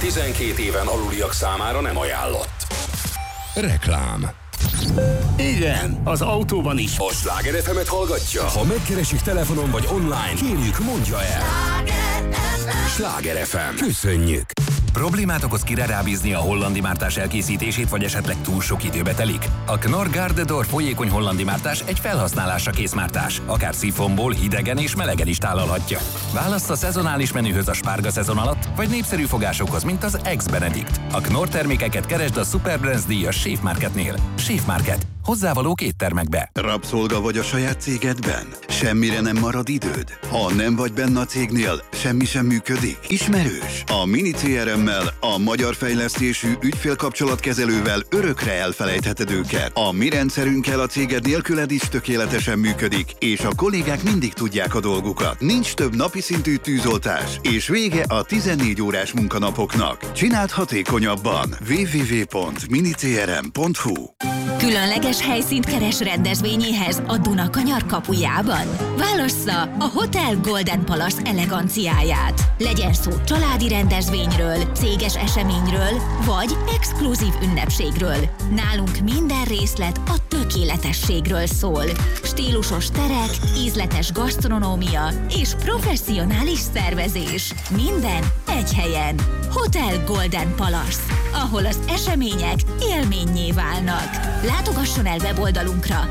12 éven aluliak számára nem ajánlott. Reklám. Igen, az autóban is. A Sláger FM-et hallgatja? Ha megkeresik telefonon vagy online, kérjük, mondja el. Sláger FM. Köszönjük. Problémát okoz kire rábízni a hollandi mártás elkészítését, vagy esetleg túl sok időbe telik? A Knorr Garde d'Or folyékony hollandi mártás egy felhasználásra kész mártás. Akár szifonból, hidegen és melegen is tálalhatja. Választ a szezonális menühöz a spárga szezon alatt, vagy népszerű fogásokhoz, mint az Ex-Benedict. A Knorr termékeket keresd a Superbrands díjas Schaef Marketnél. Schaef Market. Hozzávalók éttermekbe. Rabszolga vagy a saját cégedben? Semmire nem marad időd? Ha nem vagy benne a cégnél, semmi sem működik? Ismerős? A Mini CRM-mel, a magyar fejlesztésű ügyfélkapcsolatkezelővel örökre elfelejtheted őket. A mi rendszerünkkel a céged nélküled is tökéletesen működik, és a kollégák mindig tudják a dolgukat. Nincs több napi szintű tűzoltás, és vége a 14 órás munkanapoknak. Csináld hatékonyabban. www.minicrm.hu. Különleges helyszínt keres rendezvényéhez a Dunakanyar kapujában? Válassza a Hotel Golden Palace eleganciáját. Legyen szó családi rendezvényről, céges eseményről, vagy exkluzív ünnepségről. Nálunk minden részlet a tökéletességről szól. Stílusos terek, ízletes gasztronómia és professzionális szervezés. Minden egy helyen. Hotel Golden Palace, ahol az események élménnyé válnak. Látogasson el weboldalunkra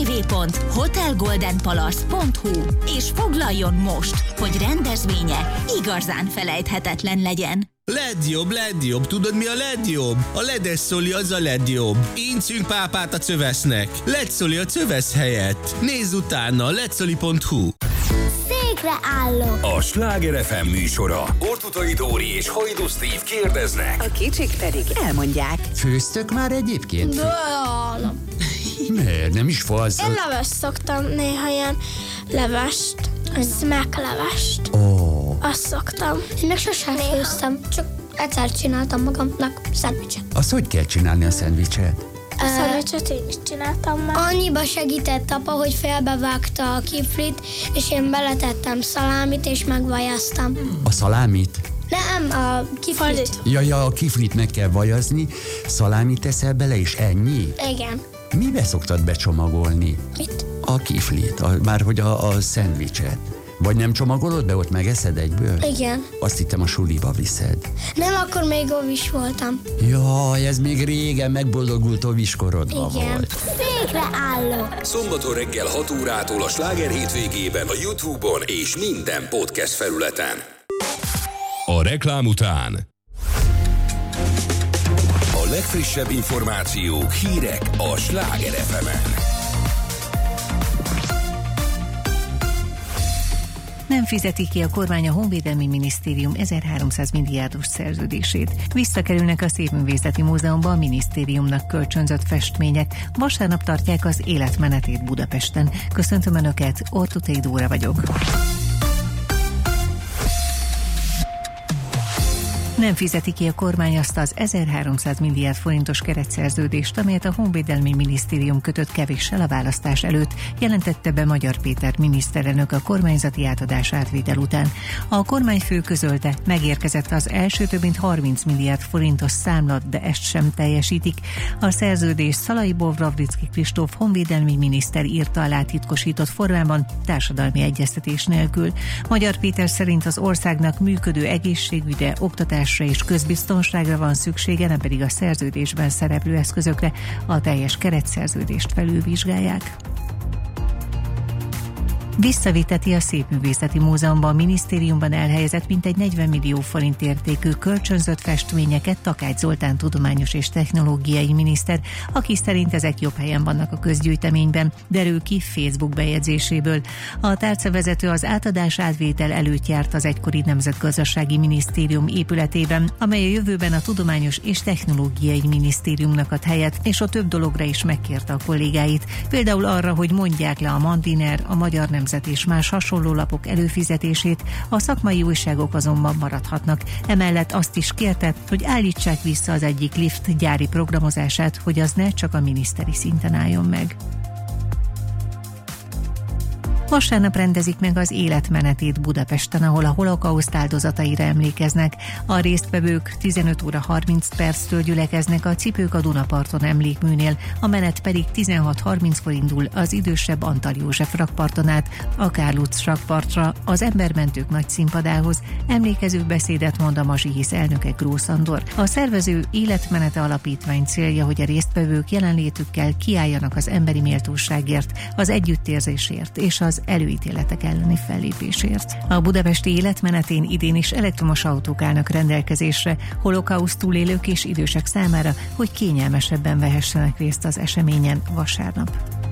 www.hotelgoldenpalace.hu és foglaljon most, hogy rendezvénye igazán felejthetetlen legyen. Legjobb, tudod mi a legjobb? A ledes szoli az a legjobb. Incünk pápát a cövesznek. Letszoli a cövesz helyett. Nézz utána, letszoli.hu. Székre állok. A Sláger FM műsora. Ortutai Dóri és Hajdu Steve kérdeznek. A kicsik pedig elmondják. Főztök már egyébként? Miért? Nem is fasz. Én levest szoktam néha, ilyen levest, szmeklevest. Azt szoktam. Én meg sosem főztem, csak egyszer csináltam magamnak szendvicset. Azt hogy kell csinálni a szendvicset? A szendvicset én is csináltam már. Annyiba segített apa, hogy félbevágta a kiflit, és én beletettem szalámit, és megvajaztam. A szalámit? Nem, a kiflit. Ja, a kiflit meg kell vajazni, szalámit teszel bele, és ennyi? Igen. Mibe szoktad becsomagolni? Mit? A kiflit, márhogy a szendvicset. Vagy nem csomagolod be, ott megeszed egyből? Igen. Azt hittem, a suliba viszed. Nem, akkor még óvis voltam. Jaj, ez még régen megboldogult óviskorodban volt. Székre állok. Szombaton reggel 6 órától a Sláger hétvégében a YouTube-on és minden podcast felületen. A reklám után a legfrissebb információk, hírek a Sláger FM-en. Nem fizeti ki a kormány a Honvédelmi Minisztérium 1300 milliárdos szerződését. Visszakerülnek a Szépművészeti Múzeumba a minisztériumnak kölcsönzött festmények. Vasárnap tartják az életmenetét Budapesten. Köszöntöm Önöket, Ortutai Dóra vagyok. Nem fizeti ki a kormány azt az 1300 milliárd forintos keretszerződést, amelyet a Honvédelmi Minisztérium kötött kevéssel a választás előtt, jelentette be Magyar Péter miniszterelnök a kormányzati átadás átvétel után. A kormányfő közölte, megérkezett az első több mint 30 milliárd forintos számlat, de ezt sem teljesítik. A szerződés Szalai Bovravicki Kristóf honvédelmi miniszter írta alá titkosított formában, társadalmi egyeztetés nélkül. Magyar Péter szerint az országnak működő egészségügyre, oktatásra és közbiztonságra van szüksége, nem pedig a szerződésben szereplő eszközökre. A teljes keretszerződést felülvizsgálják. Visszaviteti a Szépművészeti Múzeumban a minisztériumban elhelyezett mintegy 40 millió forint értékű kölcsönzött festményeket Takács Zoltán tudományos és technológiai miniszter, aki szerint ezek jobb helyen vannak a közgyűjteményben, derül ki Facebook bejegyzéséből. A tárcavezető az átadás átvétel előtt járt az egykori Nemzetgazdasági Minisztérium épületében, amely a jövőben a Tudományos és Technológiai Minisztériumnak ad helyet, és a több dologra is megkérte a kollégáit, például arra, hogy mondják le a Mandiner, a Magyar Nemzet és más hasonló lapok előfizetését, a szakmai újságok azonban maradhatnak. Emellett azt is kérte, hogy állítsák vissza az egyik lift gyári programozását, hogy az ne csak a miniszteri szinten álljon meg. Vasárnap rendezik meg az életmenetét Budapesten, ahol a holokauszt áldozataira emlékeznek. A résztvevők 15 óra 30 perctől gyülekeznek a Cipők a Dunaparton emlékműnél, a menet pedig 16:30-kor indul az idősebb Antal József rakparton át a Karl Utz rakpartra, az Embermentők nagy színpadához. Emlékező beszédet mond a Mazsihisz elnöke, Grósz Andor. A szervező Életmenete Alapítvány célja, hogy a résztvevők jelenlétükkel kiálljanak az emberi méltóságért, az együttérzésért és az előítéletek elleni fellépésért. A budapesti életmenetén idén is elektromos autók állnak rendelkezésre holokauszt túlélők és idősek számára, hogy kényelmesebben vehessenek részt az eseményen vasárnap.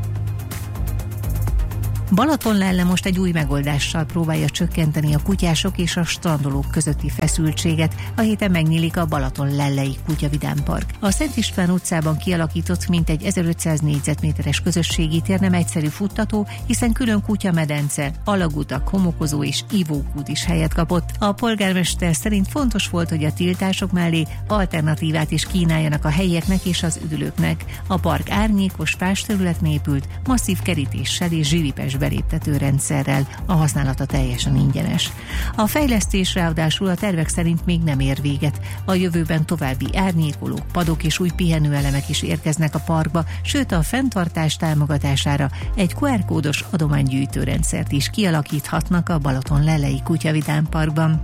Balatonlelle most egy új megoldással próbálja csökkenteni a kutyások és a strandolók közötti feszültséget. A héten megnyílik a Balatonlellei Kutyavidámpark. A Szent István utcában kialakított mintegy 1500 négyzetméteres közösségi tér nem egyszerű futtató, hiszen külön kutyamedence, alagutak, homokozó és ivókút is helyet kapott. A polgármester szerint fontos volt, hogy a tiltások mellé alternatívát is kínáljanak a helyieknek és az üdülőknek. A park árnyékos fásterületen épült, masszív kerítéssel és zsilipes beléptető rendszerrel, a használata teljesen ingyenes. A fejlesztés ráadásul a tervek szerint még nem ér véget. A jövőben további árnyékolók, padok és új pihenőelemek is érkeznek a parkba, sőt a fenntartás támogatására egy QR-kódos adománygyűjtőrendszert is kialakíthatnak a Balatonlellei Kutyavidámparkban.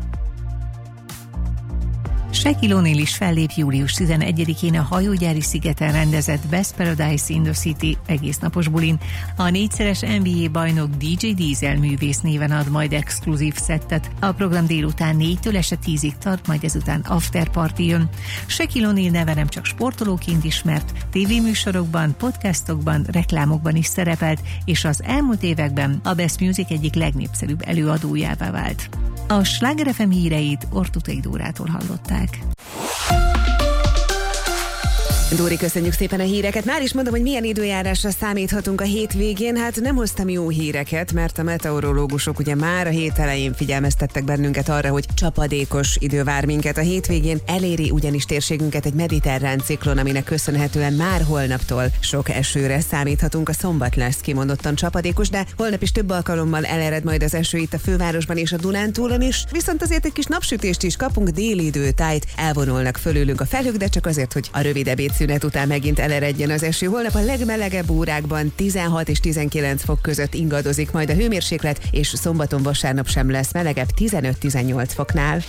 Shaquille O'Neal is fellép július 11-én a hajógyári szigeten rendezett Best Paradise in the City egésznapos bulin. A négyszeres NBA bajnok DJ Diesel művész néven ad majd exkluzív szettet. A program délután 4-től este 10-ig tart, majd ezután after party jön. Shaquille O'Neal neve nem csak sportolóként ismert, tévéműsorokban, podcastokban, reklámokban is szerepelt, és az elmúlt években a Best Music egyik legnépszerűbb előadójává vált. A Sláger FM híreit Ortutai Dórától hallották. Dóri, köszönjük szépen a híreket. Már is mondom, hogy milyen időjárásra számíthatunk a hétvégén. Hát nem hoztam jó híreket, mert a meteorológusok ugye már a hét elején figyelmeztettek bennünket arra, hogy csapadékos idő vár minket a hétvégén. Eléri ugyanis térségünket egy mediterrán ciklon, aminek köszönhetően már holnaptól sok esőre számíthatunk. A szombat lesz kimondottan csapadékos, de holnap is több alkalommal elered majd az eső itt a fővárosban és a Dunántúlon is. Viszont azért egy kis napsütést is kapunk, déli időtájt, elvonulnak fölülünk a felhők, de csak azért, hogy a rövid ebédszünet után megint eleredjen az eső. Holnap a legmelegebb órákban 16 és 19 fok között ingadozik majd a hőmérséklet, és szombaton, vasárnap sem lesz melegebb, 15-18 foknál.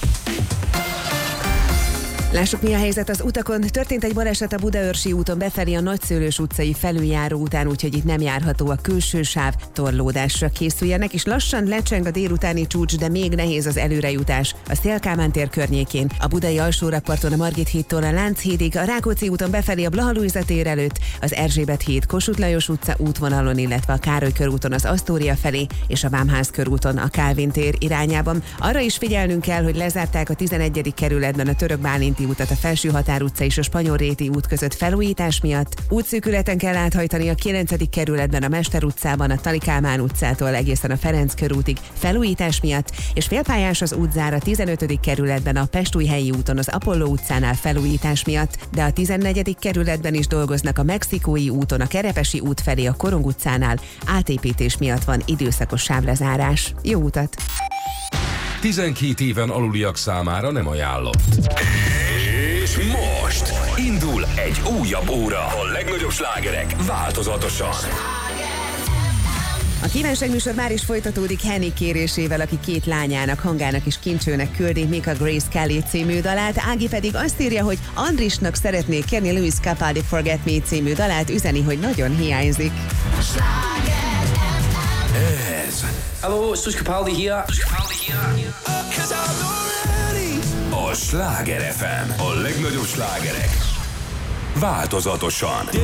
Lássuk, mi a helyzet az utakon. Történt egy baleset a Budaörsi úton befelé a Nagyszőlős utcai felüljáró után, úgyhogy itt nem járható a külső sáv, torlódásra készüljenek, és lassan lecseng a délutáni csúcs, de még nehéz az előrejutás a Széll-Kálmán tér környékén, a budai alsórakparton a Margit hídtól a Lánchídig, a Rákóczi úton befelé a Blaha Lujza tér előtt, az Erzsébet híd, Kossuth Lajos utca útvonalon, illetve a Károly körúton az Asztória felé, és a Vámház körúton a Kálvin tér irányában. Arra is figyelnünk kell, hogy lezárták a 11. kerületben a Török Bálint utat a Felső Határ utca és a Spanyolréti út között felújítás miatt. Útszűkületen kell áthajtani a 9. kerületben a Mester utcában, a Tali Kálmán utcától egészen a Ferenc körútig felújítás miatt, és félpályás az útzár a 15. kerületben a Pestújhelyi úton az Apolló utcánál felújítás miatt, de a 14. kerületben is dolgoznak a Mexikói úton a Kerepesi út felé a Korong utcánál, átépítés miatt van időszakos sávlezárás. Jó utat! 12 éven aluliak számára nem ajánlott. És most indul egy újabb óra. A legnagyobb slágerek változatosan. A kívánságműsor már is folytatódik Henny kérésével, aki 2 lányának, Hangának és Kincsőnek küldi Mika Grace Kelly című dalát. Ági pedig azt írja, hogy Andrisnak szeretné kérni Luis Capaldi Forget Me című dalát, üzeni, hogy nagyon hiányzik. Ez Hello, it's Luis Capaldi here. a Sláger FM. A legnagyobb slágerek változatosan.